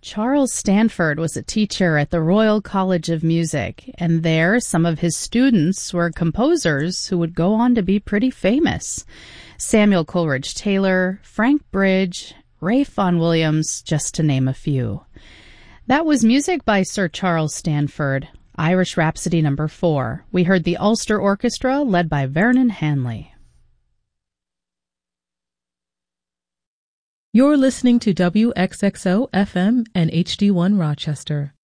Charles Stanford was a teacher at the Royal College of Music, and there some of his students were composers who would go on to be pretty famous. Samuel Coleridge Taylor, Frank Bridge, Ralph Vaughan Williams, just to name a few. That was music by Sir Charles Stanford, Irish Rhapsody No. 4. We heard the Ulster Orchestra led by Vernon Hanley. You're listening to WXXO FM and HD1 Rochester.